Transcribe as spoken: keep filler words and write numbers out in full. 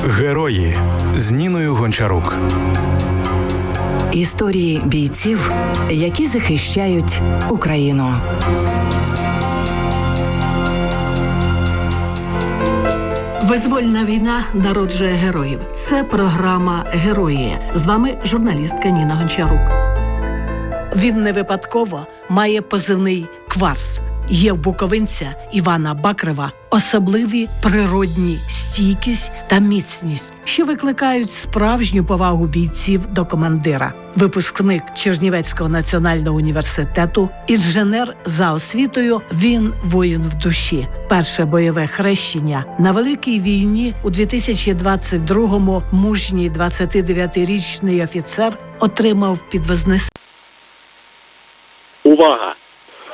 Герої з Ніною Гончарук. Історії бійців, які захищають Україну. Визвольна війна народжує героїв. Це програма «Герої». З вами журналістка Ніна Гончарук. Він не випадково має позивний «Кварц». Є в буковинця Івана Бакрева особливі природні стійкість та міцність, що викликають справжню повагу бійців до командира. Випускник Чернівецького національного університету, інженер за освітою, він воїн в душі. Перше бойове хрещення на Великій війні у дві тисячі двадцять другому мужній двадцятидев'ятирічний офіцер отримав підвозне. Увага!